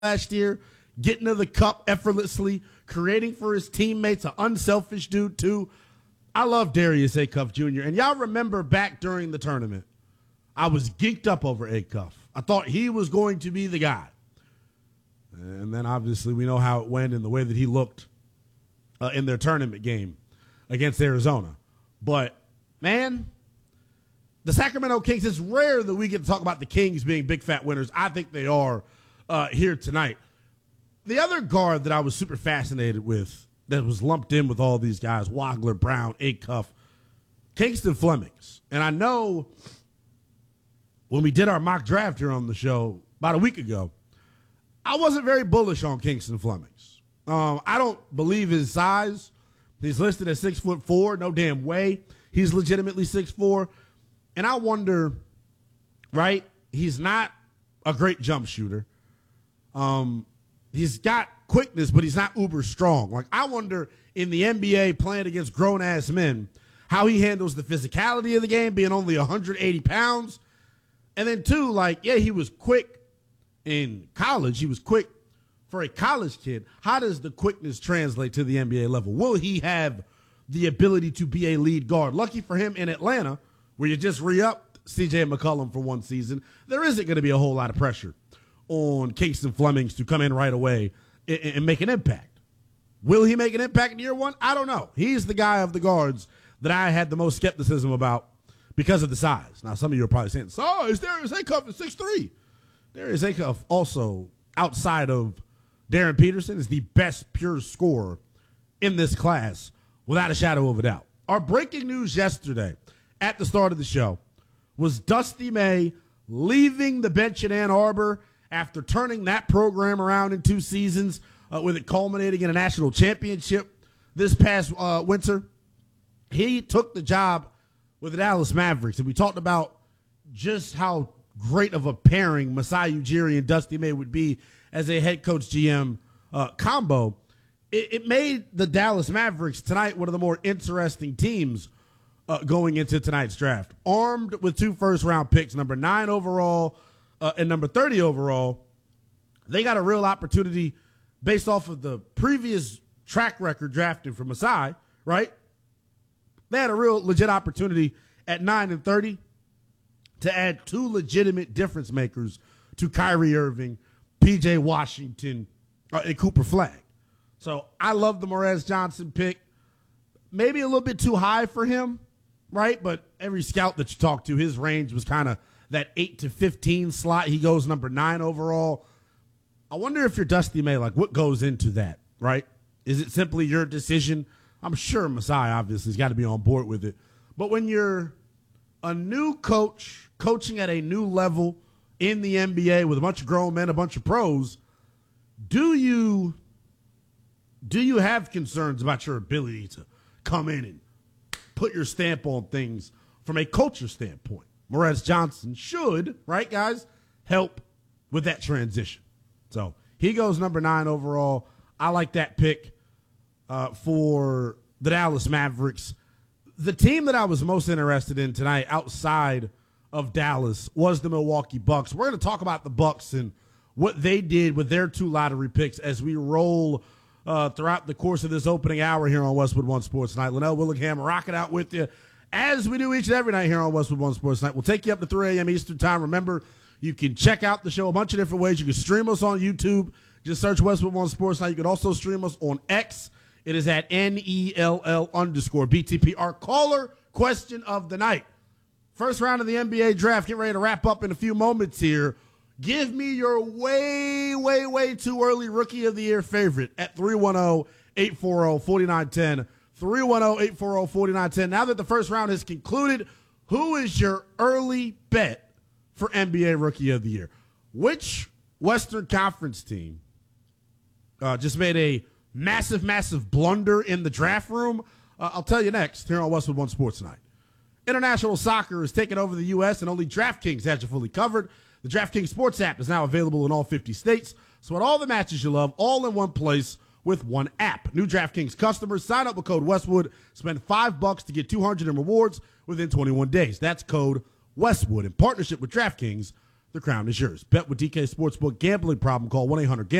last year, getting to the cup effortlessly, creating for his teammates, an unselfish dude too. I love Darius Acuff Jr. And y'all remember back during the tournament, I was geeked up over Acuff. I thought he was going to be the guy. And then obviously we know how it went and the way that he looked in their tournament game against Arizona. But, man, the Sacramento Kings, it's rare that we get to talk about the Kings being big fat winners. I think they are here tonight. The other guard that I was super fascinated with that was lumped in with all these guys, Wagler, Brown, Acuff, Kingston Flemings. And I know when we did our mock draft here on the show about a week ago, I wasn't very bullish on Kingston Flemings. I don't believe his size. He's listed at 6'4". No damn way he's legitimately 6'4". And I wonder, right, he's not a great jump shooter. He's got quickness, but he's not uber strong. Like, I wonder in the NBA playing against grown-ass men how he handles the physicality of the game, being only 180 pounds. And then, two, like, yeah, he was quick in college. He was quick for a college kid. How does the quickness translate to the NBA level? Will he have the ability to be a lead guard? Lucky for him in Atlanta, where you just re-upped C.J. McCollum for one season, there isn't going to be a whole lot of pressure on Kingston Flemings to come in right away and make an impact. Will he make an impact in year one? I don't know. He's the guy of the guards that I had the most skepticism about because of the size. Now, some of you are probably saying, so is Darius Acuff at 6'3"? Darius Acuff also, outside of Darren Peterson, is the best pure scorer in this class without a shadow of a doubt. Our breaking news yesterday at the start of the show was Dusty May leaving the bench in Ann Arbor after turning that program around in 2 seasons, with it culminating in a national championship this past winter. He took the job with the Dallas Mavericks, and we talked about just how great of a pairing Masai Ujiri and Dusty May would be as a head coach GM combo. It made the Dallas Mavericks tonight one of the more interesting teams going into tonight's draft. Armed with 2 first-round picks, number 9 overall and number 30 overall, they got a real opportunity based off of the previous track record drafting for Masai, right? They had a real legit opportunity at 9 and 30 to add 2 legitimate difference makers to Kyrie Irving, P.J. Washington, and Cooper Flagg. So I love the Morez Johnson pick. Maybe a little bit too high for him, right? But every scout that you talk to, his range was kind of that 8 to 15 slot. He goes number 9 overall. I wonder if you're Dusty May, like, what goes into that, right? Is it simply your decision? I'm sure Masai obviously has got to be on board with it. But when you're a new coach coaching at a new level in the NBA with a bunch of grown men, a bunch of pros, do you have concerns about your ability to come in and put your stamp on things from a culture standpoint? Morez Johnson should, right, guys, help with that transition. So he goes number 9 overall. I like that pick for the Dallas Mavericks. The team that I was most interested in tonight outside of Dallas was the Milwaukee Bucks. We're going to talk about the Bucks and what they did with their 2 lottery picks as we roll throughout the course of this opening hour here on Westwood One Sports Night. Linnell Willingham rocking out with you as we do each and every night here on Westwood One Sports Night. We'll take you up to 3 a.m. Eastern Time. Remember, you can check out the show a bunch of different ways. You can stream us on YouTube. Just search Westwood One Sports Night. You can also stream us on X. It is at NELL_BTP. Our caller question of the night. First round of the NBA draft. Get ready to wrap up in a few moments here. Give me your way, way, way too early Rookie of the Year favorite at 310-840-4910. 310-840-4910. Now that the first round is concluded, who is your early bet for NBA Rookie of the Year? Which Western Conference team just made a massive, massive blunder in the draft room? I'll tell you next here on Westwood One Sports Night. International soccer is taking over the U.S., and only DraftKings has you fully covered. The DraftKings Sports app is now available in all 50 states. So at all the matches you love, all in one place with one app. New DraftKings customers, sign up with code Westwood. Spend $5 to get $200 in rewards within 21 days. That's code Westwood in partnership with DraftKings, The crown is yours. Bet with DK Sportsbook. Gambling problem? Call 1-800